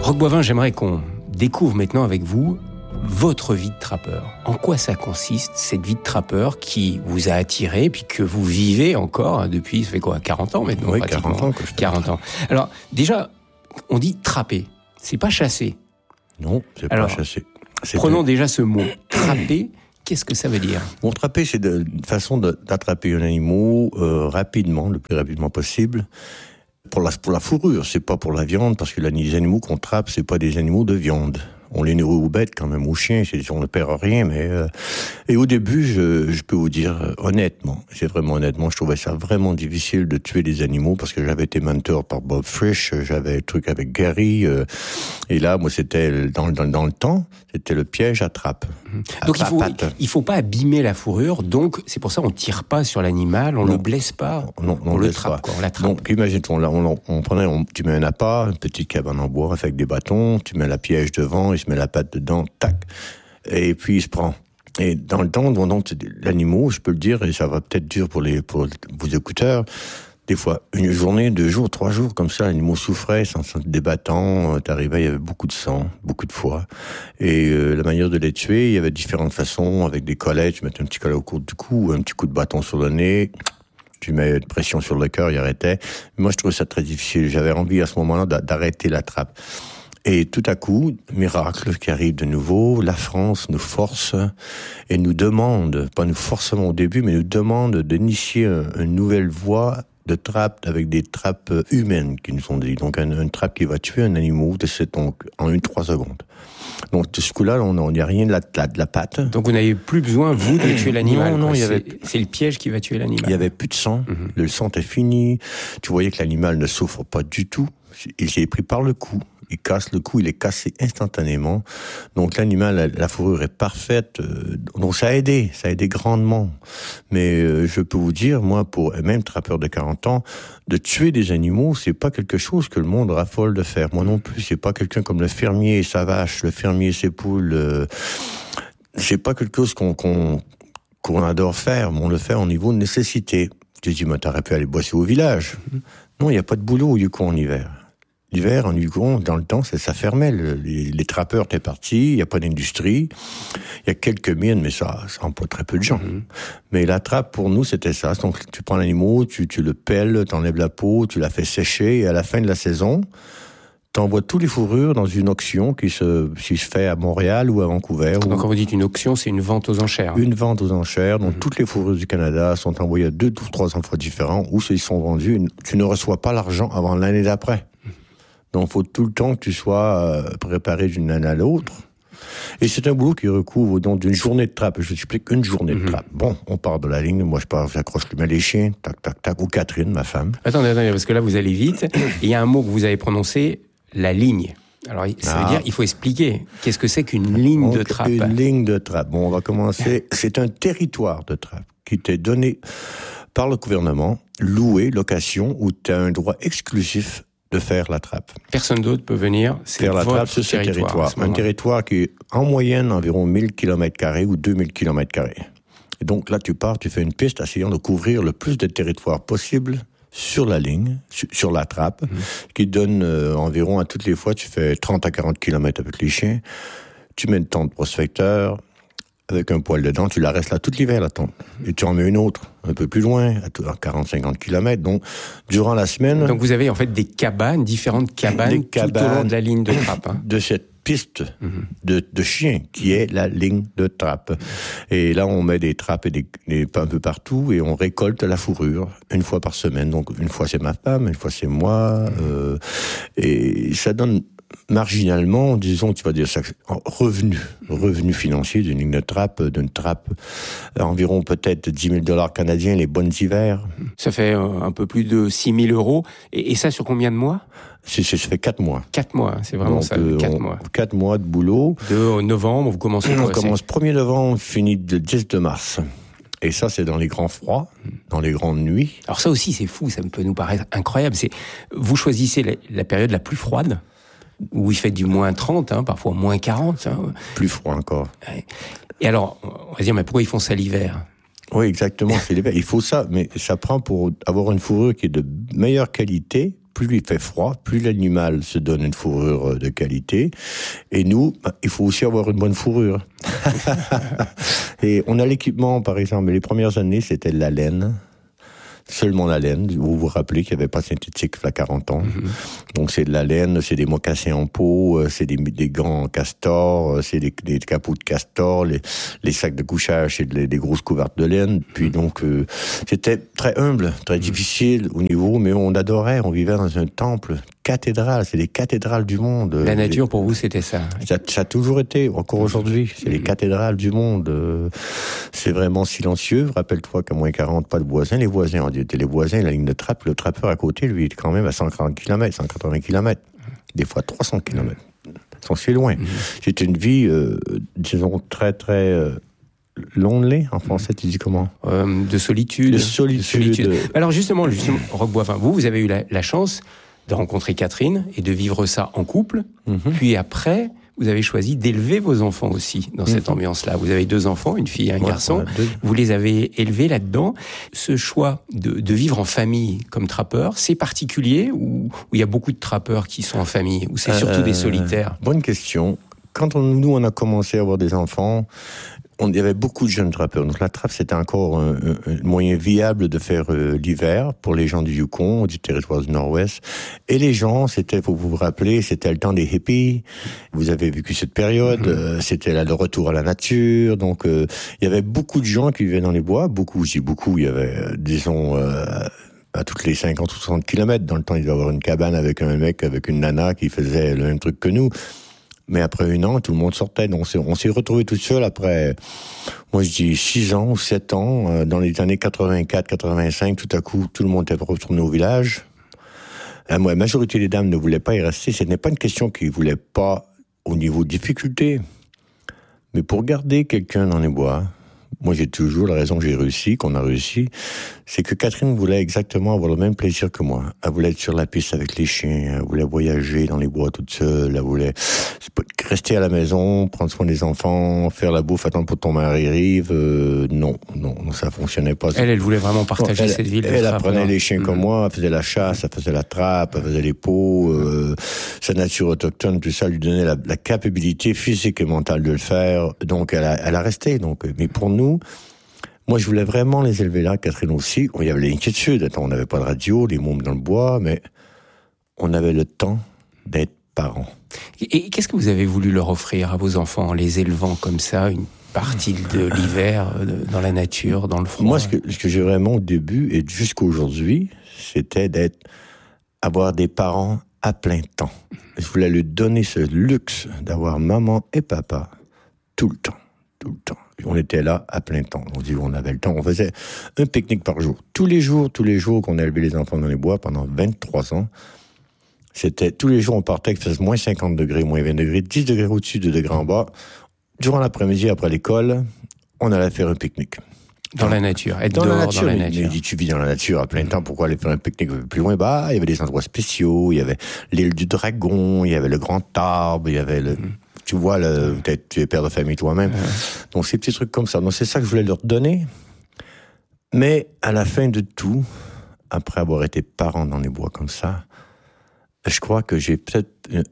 Roch Boivin, j'aimerais qu'on découvre maintenant avec vous votre vie de trappeur. En quoi ça consiste, cette vie de trappeur qui vous a attiré, puis que vous vivez encore depuis, ça fait quoi, 40 ans maintenant? Oui, 40 ans que je fais 40 ans. Alors, déjà, on dit trapper. C'est pas chasser. Non, c'est pas chasser. Prenons déjà ce mot. Trapper, qu'est-ce que ça veut dire? Bon, trapper, c'est une façon d'attraper un animal rapidement, le plus rapidement possible. Pour la fourrure, c'est pas pour la viande, parce que les animaux qu'on trappe, c'est pas des animaux de viande. On les nourrit aux bêtes quand même, aux chiens, on ne perd rien, mais et au début, je peux vous dire honnêtement, je trouvais ça vraiment difficile de tuer des animaux parce que j'avais été mentor par Bob Frisch, j'avais un truc avec Gary, et là, moi, c'était dans le temps, c'était le piège à trappe. Donc il faut pas abîmer la fourrure, donc c'est pour ça on tire pas sur l'animal, on le blesse pas, on le trappe, quoi, on l'attrape. Donc imagine-toi, là, tu mets un appât, une petite cabane en bois avec des bâtons, tu mets la piège devant, il se met la patte dedans, tac, et puis il se prend. Et dans le temps, donc l'animal, je peux le dire, et ça va peut-être dur pour vos écouteurs, des fois, 1 journée, 2 jours, 3 jours, comme ça, l'animal souffrait, sans débattant, t'arrivais, il y avait beaucoup de sang, beaucoup de foie. Et la manière de les tuer, il y avait différentes façons, avec des collets, tu mettais un petit collet au cours du cou, un petit coup de bâton sur le nez, tu mets une pression sur le cœur, il arrêtait. Moi, je trouvais ça très difficile. J'avais envie à ce moment-là d'arrêter la trappe. Et tout à coup, miracle qui arrive de nouveau, la France nous force et nous demande, pas nous forcément au début, mais nous demande d'initier une nouvelle voie de trappe avec des trappes humaines qui nous ont dit. Donc une trappe qui va tuer un animal donc en 1-3 secondes. Donc de ce coup-là, on n'y a rien de la patte. Donc vous n'avez plus besoin, vous, de tuer l'animal. Non, c'est le piège qui va tuer l'animal. Il n'y avait plus de sang, le sang était fini. Tu voyais que l'animal ne souffre pas du tout. Il s'est pris par le cou. Il casse le cou, il est cassé instantanément. Donc l'animal, la fourrure est parfaite. Donc ça a aidé grandement. Mais je peux vous dire, moi, pour même trappeur de 40 ans, de tuer des animaux, c'est pas quelque chose que le monde raffole de faire. Moi non plus, c'est pas quelqu'un comme le fermier et sa vache, le fermier et ses poules. C'est pas quelque chose qu'on adore faire, mais on le fait au niveau de nécessité. Tu dis, mais t'aurais pu aller bosser au village. Non, il n'y a pas de boulot au Yukon en hiver. L'hiver, en Yukon, dans le temps, ça fermait. Les trappeurs étaient partis, il n'y a pas d'industrie. Il y a quelques mines, mais ça emploie très peu de gens. Mais la trappe, pour nous, c'était ça. Donc, tu prends l'animal, tu le pelles, t'enlèves la peau, tu la fais sécher, et à la fin de la saison, t'envoies tous les fourrures dans une auction qui se fait à Montréal ou à Vancouver. Donc, quand vous dites une auction, c'est une vente aux enchères. Une vente aux enchères. Donc, toutes les fourrures du Canada sont envoyées à 2 ou 3 endroits différents où ils sont vendus. Tu ne reçois pas l'argent avant l'année d'après. Donc, il faut tout le temps que tu sois préparé d'une année à l'autre. Et c'est un boulot qui recouvre donc d'une journée de trappe. Je t'explique une journée de trappe. Bon, on part de la ligne. Moi, j'accroche les chiens, tac, tac, tac. Ou Catherine, ma femme. Attendez, parce que là, vous allez vite. Il y a un mot que vous avez prononcé, la ligne. Alors, ça veut dire, il faut expliquer. Qu'est-ce que c'est qu'une ligne de trappe? Une ligne de trappe. Bon, on va commencer. C'est un territoire de trappe qui t'est donné par le gouvernement, loué, location, où tu as un droit exclusif de faire la trappe. Personne d'autre peut venir faire la trappe sur ce territoire. Un territoire qui est en moyenne environ 1000 km² ou 2000 km². Et donc là, tu pars, tu fais une piste essayant de couvrir le plus de territoire possible sur la ligne, sur la trappe, qui donne environ, à toutes les fois, tu fais 30 à 40 km avec les chiens, tu mets une tente prospecteur, avec un poêle dedans, tu la restes là tout l'hiver, la tente. Et tu en mets une autre, un peu plus loin, à 40-50 km. Donc, durant la semaine... Donc, vous avez en fait des cabanes, différentes cabanes, tout au long de la ligne de trappe. De cette piste de chiens, qui est la ligne de trappe. Et là, on met des trappes un peu partout, et on récolte la fourrure, 1 fois par semaine. Donc, 1 fois c'est ma femme, 1 fois c'est moi. Et ça donne... marginalement, disons, tu vas dire ça, revenu financier d'une trappe, environ peut-être 10 000 $ canadiens, les bonnes hivers. Ça fait un peu plus de 6 000 €. Et ça sur combien de mois? Ça fait 4 mois. 4 mois, c'est vraiment donc, ça, 4 mois. 4 mois de boulot. De novembre, vous commencez On commence 1er novembre, on finit le 10 de mars. Et ça, c'est dans les grands froids, dans les grandes nuits. Alors ça aussi, c'est fou, ça peut nous paraître incroyable. Vous choisissez la période la plus froide, où il fait du moins 30, parfois moins 40. Plus froid encore. Et alors, on va dire, mais pourquoi ils font ça l'hiver? Oui, exactement, c'est l'hiver. Il faut ça, mais ça prend pour avoir une fourrure qui est de meilleure qualité, plus il fait froid, plus l'animal se donne une fourrure de qualité. Et nous, il faut aussi avoir une bonne fourrure. Et on a l'équipement, par exemple, les premières années, c'était de la laine. Seulement la laine. Vous vous rappelez qu'il n'y avait pas de synthétique il y a 40 ans. Donc c'est de la laine, c'est des mocassins en peau, c'est des gants en castor, c'est des capots de castor, les sacs de couchage, c'est des grosses couvertes de laine. Puis donc c'était très humble, très difficile au niveau, mais on adorait, on vivait dans un temple cathédrale, c'est les cathédrales du monde. La nature pour vous c'était ça. Ça a toujours été, encore aujourd'hui, c'est les cathédrales du monde. C'est vraiment silencieux. Rappelle-toi qu'à moins 40, pas de voisins. Les voisins, on dit, les voisins, la ligne de trappe, le trappeur à côté, lui, il est quand même à 140 km, 180 km, des fois 300 km. C'est loin. C'est une vie, disons, très, très lonely, en français, tu dis comment de solitude. De solitude. Alors justement, Roch Boivin, vous avez eu la chance de rencontrer Catherine et de vivre ça en couple. Puis après, vous avez choisi d'élever vos enfants aussi dans cette ambiance-là. Vous avez 2 enfants, une fille et un garçon. Vous les avez élevés là-dedans. Ce choix de vivre en famille comme trappeur, c'est particulier ou il y a beaucoup de trappeurs qui sont en famille ou c'est surtout des solitaires? Bonne question. Quand nous, on a commencé à avoir des enfants, il y avait beaucoup de jeunes trappeurs. Donc la trappe, c'était encore un moyen viable de faire l'hiver pour les gens du Yukon, du territoire du Nord-Ouest. Et les gens, c'était, faut vous rappeler, c'était le temps des hippies. Vous avez vécu cette période. C'était là le retour à la nature. Donc il y avait beaucoup de gens qui vivaient dans les bois. Beaucoup, je dis beaucoup. Il y avait, disons, à toutes les 50 ou 60 kilomètres. Dans le temps, il devait y avoir une cabane avec un mec, avec une nana qui faisait le même truc que nous. Mais après 1 an, tout le monde sortait. Donc on s'est retrouvés tout seul après, moi je dis 6 ans ou 7 ans. Dans les années 84, 85, tout à coup, tout le monde était retourné au village. La majorité des dames ne voulaient pas y rester. Ce n'est pas une question qu'ils ne voulaient pas au niveau de difficulté. Mais pour garder quelqu'un dans les bois, moi j'ai toujours la raison que j'ai réussi, qu'on a réussi, c'est que Catherine voulait exactement avoir le même plaisir que moi. Elle voulait être sur la piste avec les chiens, elle voulait voyager dans les bois toute seule, elle voulait rester à la maison, prendre soin des enfants, faire la bouffe, attendre pour que ton mari arrive. Non, ça fonctionnait pas. Elle voulait vraiment partager cette vie. Elle apprenait les chiens comme moi, elle faisait la chasse, elle faisait la trappe, elle faisait les pots, sa nature autochtone, tout ça lui donnait la capacité physique et mentale de le faire. Donc elle a resté. Donc, mais pour nous, moi je voulais vraiment les élever là, Catherine aussi. Il y avait l'inquiétude. Attends, on n'avait pas de radio, les mômes dans le bois, mais on avait le temps d'être parents. Et qu'est-ce que vous avez voulu leur offrir à vos enfants en les élevant comme ça, une partie de l'hiver dans la nature, dans le froid? Moi, ce que j'ai vraiment au début et jusqu'à aujourd'hui, c'était avoir des parents à plein temps. Je voulais lui donner ce luxe d'avoir maman et papa tout le temps. On était là à plein temps. On avait le temps. On faisait un pique-nique par jour. Tous les jours qu'on a élevé les enfants dans les bois pendant 23 ans, c'était tous les jours on partait, qu'il faisait moins 50 degrés, moins 20 degrés, 10 degrés au-dessus, 2 degrés en bas. Durant l'après-midi, après l'école, on allait faire un pique-nique. Dans la nature, être dehors dans la nature. Il dit, tu vis dans la nature à plein temps, pourquoi aller faire un pique-nique plus loin? Il y avait des endroits spéciaux, il y avait l'île du Dragon, il y avait le Grand Arbre, il y avait tu vois, peut-être tu es père de famille toi-même. Donc, ces petits trucs comme ça. Donc, c'est ça que je voulais leur donner. Mais, à la fin de tout, après avoir été parent dans les bois comme ça, je crois que j'ai peut-être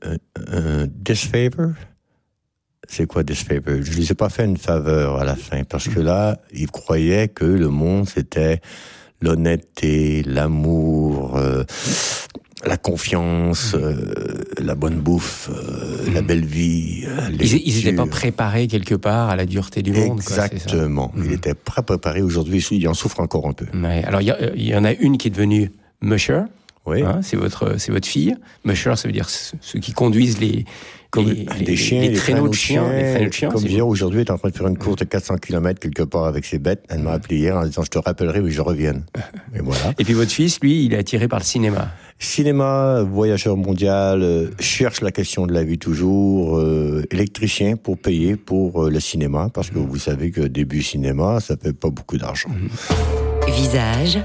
un disfavor. C'est quoi disfavor? Je ne les ai pas fait une faveur à la fin, parce que là, ils croyaient que le monde, c'était l'honnêteté, l'amour, la confiance, la bonne bouffe, la belle vie. Ils n'étaient pas préparés quelque part à la dureté du monde. Exactement. Ils étaient pas préparés. Aujourd'hui, ils en souffrent encore un peu. Ouais. Alors, il y en a une qui est devenue musher. Oui. Hein, c'est votre fille. Musher, ça veut dire ceux qui conduisent les traîneaux de chiens. Comme dire, aujourd'hui, elle est en train de faire une course de 400 km quelque part avec ses bêtes. Elle m'a appelé hier en disant, je te rappellerai, mais je revienne. Et voilà. Et puis votre fils, lui, il est attiré par le cinéma. Cinéma, voyageur mondial, cherche la question de la vie toujours, électricien pour payer pour le cinéma, parce que vous savez que début cinéma, ça fait pas beaucoup d'argent. Visage,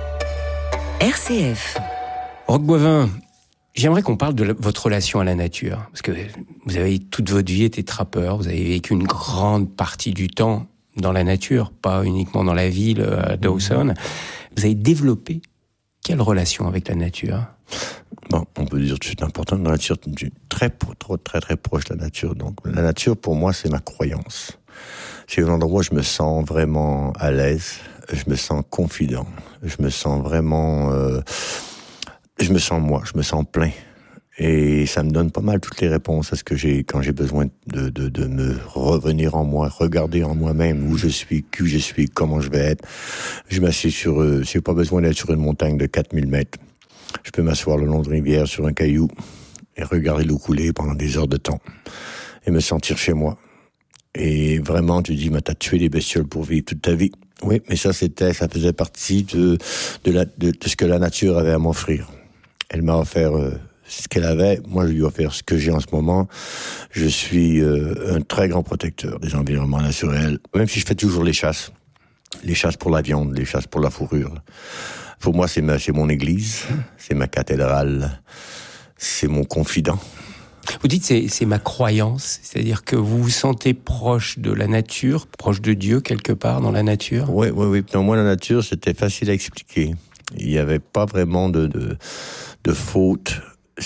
RCF. Roch Boivin, j'aimerais qu'on parle de votre relation à la nature, parce que vous avez toute votre vie été trappeur, vous avez vécu une grande partie du temps dans la nature, pas uniquement dans la ville, à Dawson. Vous avez développé quelle relation avec la nature ? Bon, on peut dire que c'est important dans la nature, très proche de la nature. Donc, la nature, pour moi, c'est ma croyance. C'est un endroit où je me sens vraiment à l'aise, je me sens confident, je me sens vraiment, je me sens plein. Et ça me donne pas mal toutes les réponses à ce que j'ai quand j'ai besoin de me revenir en moi, regarder en moi-même où je suis, qui je suis, comment je vais être. Je m'assieds j'ai pas besoin d'être sur une montagne de 4000 mètres. Je peux m'asseoir le long de rivière sur un caillou et regarder l'eau couler pendant des heures de temps et me sentir chez moi. Et vraiment, tu dis, mais t'as tué les bestioles pour vivre toute ta vie. Oui, mais ça faisait partie de ce que la nature avait à m'offrir. Elle m'a offert ce qu'elle avait. Moi, je lui ai offert ce que j'ai en ce moment. Je suis un très grand protecteur des environnements naturels, même si je fais toujours les chasses pour la viande, les chasses pour la fourrure. Pour moi, c'est mon église, c'est ma cathédrale, c'est mon confident. Vous dites c'est ma croyance, c'est-à-dire que vous vous sentez proche de la nature, proche de Dieu quelque part dans la nature. Oui. Dans moi, la nature, c'était facile à expliquer. Il n'y avait pas vraiment de faute.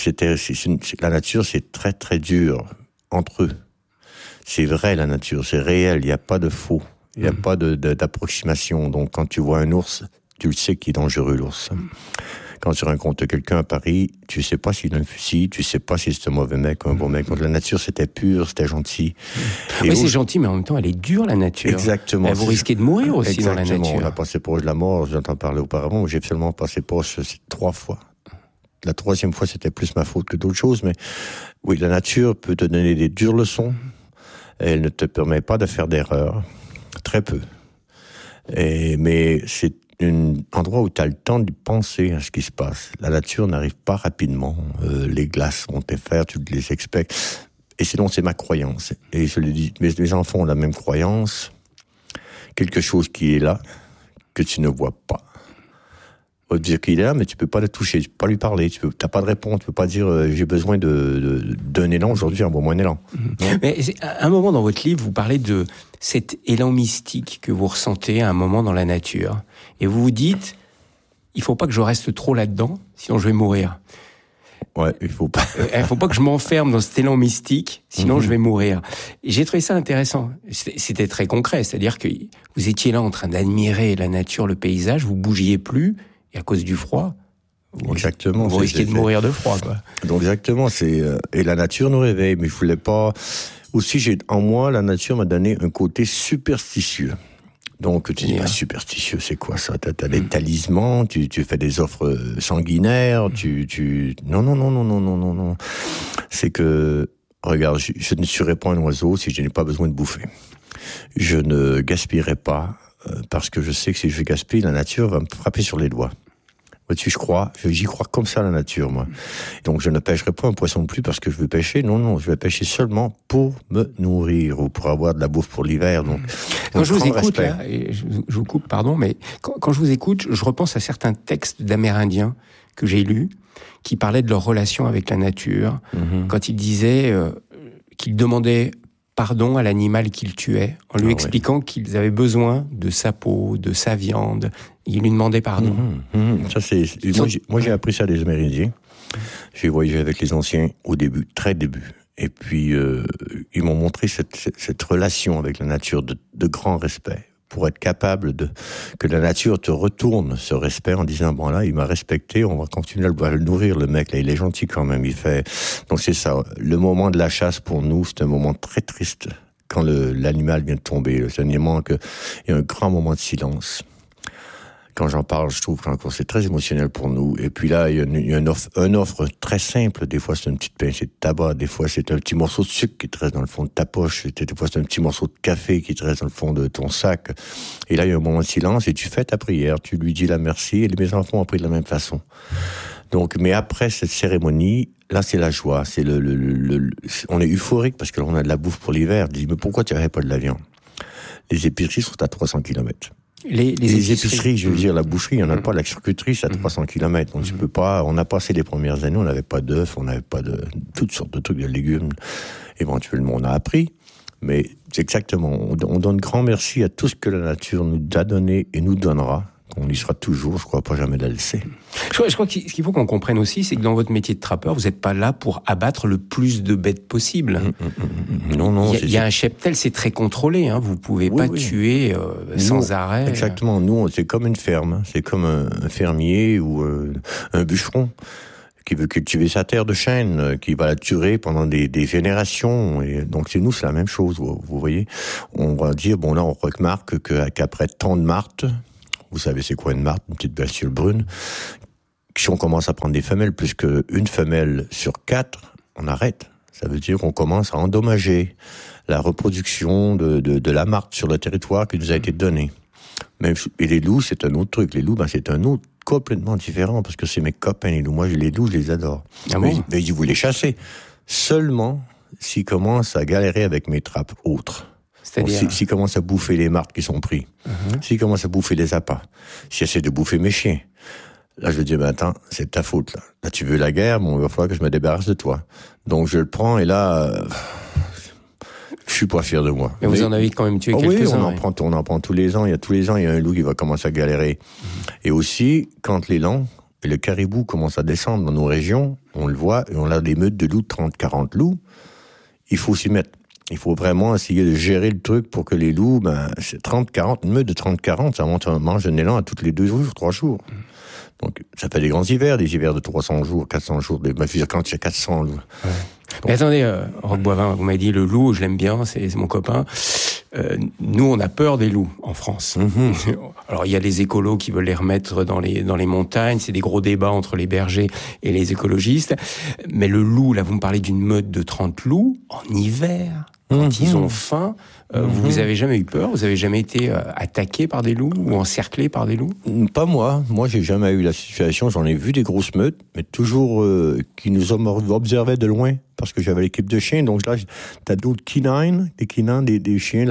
La nature, c'est très très dur entre eux. C'est vrai, la nature, c'est réel. Il n'y a pas de faux. Il n'y a pas d'approximation. Donc, quand tu vois un ours, tu le sais qu'il est dangereux, l'ours. Quand tu rencontres quelqu'un à Paris, tu sais pas s'il a un fusil, tu sais pas si c'est un mauvais mec ou un bon mec. Donc la nature, c'était pur, c'était gentil. Oui, c'est gentil, mais en même temps, elle est dure, la nature. Exactement. Vous risquez de mourir aussi dans la nature. Exactement. On a passé proche de la mort, j'entends parler auparavant, j'ai seulement passé proche 3 fois. La 3e fois, c'était plus ma faute que d'autres choses, mais oui, la nature peut te donner des dures leçons. Elle ne te permet pas de faire d'erreurs. Très peu. Mais c'est un endroit où tu as le temps de penser à ce qui se passe. La nature n'arrive pas rapidement. Les glaces vont te faire, tu les expectes. Et sinon, c'est ma croyance. Et je le dis, mes enfants ont la même croyance. Quelque chose qui est là, que tu ne vois pas. On va dire qu'il est là, mais tu peux pas le toucher, tu peux pas lui parler, t'as pas de réponse, tu peux pas dire j'ai besoin d'un élan aujourd'hui, envoie-moi un élan. Mais à un moment dans votre livre, vous parlez de cet élan mystique que vous ressentez à un moment dans la nature. Et vous vous dites, il faut pas que je reste trop là-dedans, sinon je vais mourir. Ouais, il faut pas que je m'enferme dans cet élan mystique, sinon je vais mourir. Et j'ai trouvé ça intéressant. C'était très concret, c'est-à-dire que vous étiez là en train d'admirer la nature, le paysage, vous bougiez plus, et à cause du froid, vous risquez de mourir de froid, quoi. Donc exactement, et la nature nous réveille, mais je voulais pas. Aussi, en moi, la nature m'a donné un côté superstitieux. Donc tu dis, superstitieux, c'est quoi ça? T'as des talismans, tu fais des offres sanguinaires, Non. C'est que, regarde, je ne serais pas un oiseau si je n'ai pas besoin de bouffer. Je ne gaspillerai pas, parce que je sais que si je gaspille, la nature va me frapper sur les doigts. J'y crois comme ça, la nature, moi. Donc, je ne pêcherai pas un poisson de plus parce que je veux pêcher. Non, je vais pêcher seulement pour me nourrir ou pour avoir de la bouffe pour l'hiver. Donc, quand je vous écoute, là, et je vous coupe, pardon, mais quand je vous écoute, je repense à certains textes d'Amérindiens que j'ai lus, qui parlaient de leur relation avec la nature, quand ils disaient qu'ils demandaient pardon à l'animal qu'ils tuaient, en lui expliquant qu'ils avaient besoin de sa peau, de sa viande. Ils lui demandaient pardon. Ça, moi, j'ai appris ça des Amérindiens. J'ai voyagé avec les anciens au début, très début. Et puis, ils m'ont montré cette relation avec la nature de grand respect. Pour être capable que la nature te retourne ce respect en disant, bon là, il m'a respecté, on va continuer à le nourrir, le mec, là, il est gentil quand même, donc c'est ça. Le moment de la chasse, pour nous, c'est un moment très triste, quand l'animal vient de tomber. C'est un moment il y a un grand moment de silence. Quand j'en parle, je trouve que c'est très émotionnel pour nous. Et puis là, il y a une offre très simple. Des fois, c'est une petite pincée de tabac. Des fois, c'est un petit morceau de sucre qui te reste dans le fond de ta poche. Des fois, c'est un petit morceau de café qui te reste dans le fond de ton sac. Et là, il y a un moment de silence et tu fais ta prière. Tu lui dis la merci. Et mes enfants ont pris de la même façon. Donc, mais après cette cérémonie, là, c'est la joie. C'est on est euphorique parce que là, on a de la bouffe pour l'hiver. Je dis, mais pourquoi tu n'avais pas de la viande? Les épiceries sont à 300 km. Les épiceries, je veux dire, la boucherie, il n'y en a pas, la charcuterie, c'est à 300 km. Donc, tu peux pas, on a passé les premières années, on n'avait pas d'œufs, on n'avait pas de toutes sortes de trucs, de légumes. Éventuellement, on a appris. Mais, c'est exactement, on donne grand merci à tout ce que la nature nous a donné et nous donnera. On y sera toujours, je crois pas jamais de la laisser. Je crois qu'il faut qu'on comprenne aussi, c'est que dans votre métier de trappeur, vous n'êtes pas là pour abattre le plus de bêtes possible. Non. Il y a un cheptel, c'est très contrôlé. Vous ne pouvez pas tuer sans arrêt. Exactement. Nous, c'est comme une ferme. C'est comme un fermier ou un bûcheron qui veut cultiver sa terre de chêne, qui va la tuer pendant des générations. Et donc, c'est la même chose, vous voyez. On va dire, là, on remarque qu'après tant de martes, vous savez c'est quoi une marte, une petite bestiole brune, si on commence à prendre des femelles, plus qu'une femelle sur 4, on arrête. Ça veut dire qu'on commence à endommager la reproduction de la marte sur le territoire qui nous a été donné. Et les loups, c'est un autre truc. Les loups, c'est un autre complètement différent, parce que c'est mes copains, les loups. Moi, les loups, je les adore. Ah bon? Mais vous les chassez. Seulement s'ils commencent à galérer avec mes trappes autres. C'est-à-dire... S'ils commencent à bouffer les martes qui sont pris, s'ils commencent à bouffer les appâts, s'ils essaient de bouffer mes chiens, là, je dis, attends, c'est ta faute, là. Là, tu veux la guerre, il va falloir que je me débarrasse de toi. Donc, je le prends, et là, je suis pas fier de moi. Mais vous en avez quand même tué quelques-uns. Oui, on en prend tous les ans. Tous les ans, il y a un loup qui va commencer à galérer. Et aussi, quand l'élan et le caribou commencent à descendre dans nos régions, on le voit, et on a des meutes de loups, 30-40 loups, il faut s'y mettre. Il faut vraiment essayer de gérer le truc pour que les loups, c'est 30-40, une meute de 30-40, ça mange un élan à toutes les 2 jours, 3 jours. Donc, ça fait des grands hivers, des hivers de 300 jours, 400 jours, quand il y a 400 loups. Ouais. Mais attendez, Roch Boivin, vous m'avez dit le loup, je l'aime bien, c'est mon copain. Nous, on a peur des loups en France. Alors, il y a les écolos qui veulent les remettre dans les montagnes. C'est des gros débats entre les bergers et les écologistes. Mais le loup, là, vous me parlez d'une meute de 30 loups en hiver, quand ils ont faim. Vous avez jamais eu peur? Vous avez jamais été attaqué par des loups ou encerclé par des loups? Pas moi. Moi, j'ai jamais eu la situation. J'en ai vu des grosses meutes, mais toujours qui nous observaient de loin, parce que j'avais l'équipe de chiens. Donc là, t'as d'autres canines, des chiens.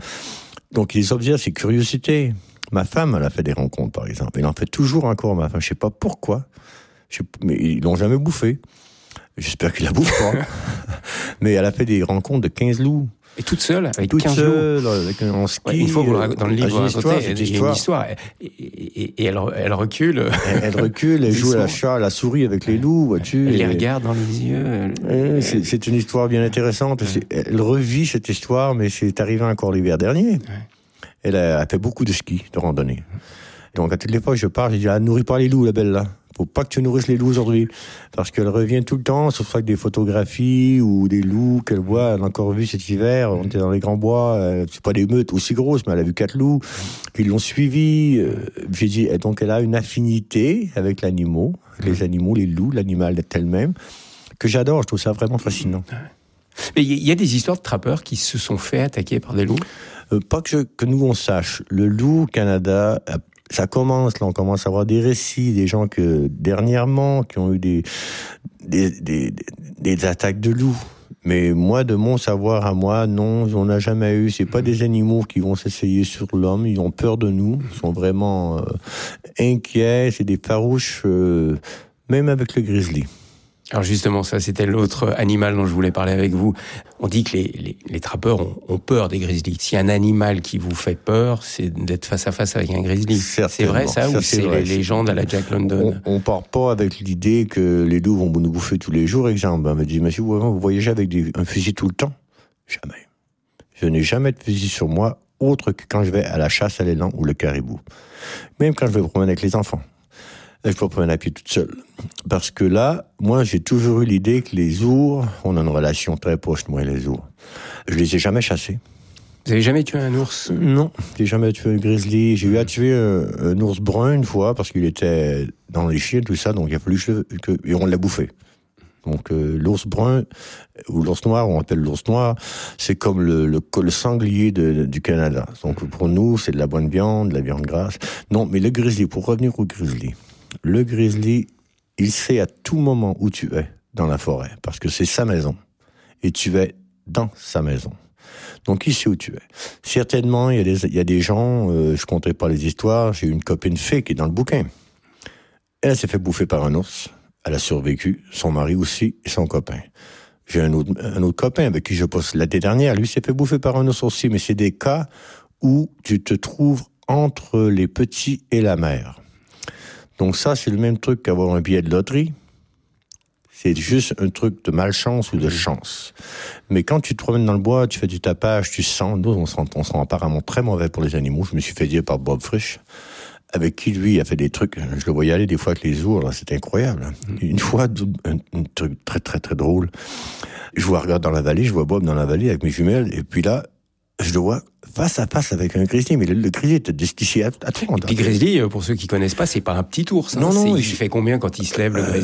Donc ils les observent, c'est curiosité. Ma femme, elle a fait des rencontres, par exemple. Elle en fait toujours encore, ma femme. Je sais pas pourquoi. Mais ils l'ont jamais bouffé. J'espère qu'il la bouffe pas. Mais elle a fait des rencontres de 15 loups. Et toute seule, avec 15 loups. Avec un ski. Ouais, il faut que dans le livre, il y a une histoire. Et elle recule. Elle recule, elle joue à la souris avec les loups, vois-tu. Elle les regarde dans les yeux. C'est une histoire bien intéressante. Elle revit cette histoire, mais c'est arrivé encore l'hiver dernier. Ouais. Elle a fait beaucoup de ski, de randonnée. Donc, à toutes les fois que je parle, je dis, nourris pas les loups, la belle, là. Faut pas que tu nourrisses les loups aujourd'hui. Parce qu'elle revient tout le temps, ce soit avec des photographies ou des loups qu'elle voit. Elle a encore vu cet hiver, on était dans les grands bois, c'est pas des meutes aussi grosses, mais elle a vu 4 loups qui l'ont suivi. J'ai dit, et donc elle a une affinité avec l'animal, les animaux, les loups, l'animal elle-même, que j'adore, je trouve ça vraiment fascinant. Mais il y a des histoires de trappeurs qui se sont fait attaquer par des loups? Pas que nous on sache. Le loup au Canada, ça commence, là, on commence à avoir des récits, des gens que, dernièrement, qui ont eu des attaques de loups. Mais moi, de mon savoir à moi, non, on n'a jamais eu. C'est pas des animaux qui vont s'essayer sur l'homme, ils ont peur de nous, ils sont vraiment inquiets, c'est des farouches, même avec le grizzly. Alors justement, ça c'était l'autre animal dont je voulais parler avec vous. On dit que les trappeurs ont peur des grizzlies. S'il y a un animal qui vous fait peur, c'est d'être face à face avec un grizzly. C'est vrai ça ou c'est les légendes à la Jack London? On part pas avec l'idée que les loups vont nous bouffer tous les jours, exemple. On me dit, monsieur, vous voyagez avec un fusil tout le temps? Jamais. Je n'ai jamais de fusil sur moi, autre que quand je vais à la chasse à l'élan ou le caribou. Même quand je vais me promener avec les enfants. Je peux prendre un pied toute seule. Parce que là, moi, j'ai toujours eu l'idée que les ours, on a une relation très proche, moi et les ours. Je les ai jamais chassés. Vous avez jamais tué un ours? Non, j'ai jamais tué un grizzly. J'ai eu à tuer un ours brun une fois, parce qu'il était dans les chiens, tout ça, donc il a fallu et on l'a bouffé. Donc l'ours brun, ou l'ours noir, on appelle l'ours noir, c'est comme le sanglier du Canada. Donc pour nous, c'est de la bonne viande, de la viande grasse. Non, mais le grizzly, pour revenir au grizzly, le grizzly, il sait à tout moment où tu es dans la forêt, parce que c'est sa maison, et tu es dans sa maison. Donc il sait où tu es. Certainement, il y a des gens, je compterai pas les histoires, j'ai une copine fée qui est dans le bouquin. Elle s'est fait bouffer par un ours, elle a survécu, son mari aussi, et son copain. J'ai un autre copain avec qui je passe l'été dernière, lui s'est fait bouffer par un ours aussi, mais c'est des cas où tu te trouves entre les petits et la mère. Donc ça, c'est le même truc qu'avoir un billet de loterie. C'est juste un truc de malchance ou de chance. Mais quand tu te promènes dans le bois, tu fais du tapage, tu sens, nous, on sent apparemment très mauvais pour les animaux. Je me suis fait dire par Bob Frisch, avec qui, lui, il a fait des trucs, je le voyais aller des fois avec les ours, là, c'était incroyable. Une fois, un truc très, très, très drôle. Je vois regarde dans la vallée, je vois Bob dans la vallée avec mes jumelles, et puis là, je le vois face à face avec un grizzly, mais le grizzly était d'ici à tout le monde. Et puis grizzly, pour ceux qui connaissent pas, c'est pas un petit ours. Non, il fait combien quand il se lève, le grizzly?